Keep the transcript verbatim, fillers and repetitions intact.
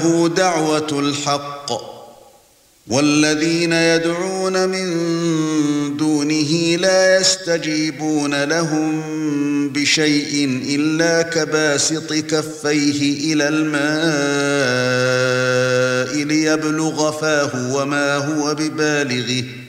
هو دعوة الحق والذين يدعون من دونه لا يستجيبون لهم بشيء إلا كباسط كفيه إلى الماء ليبلغ فاه وما هو ببالغه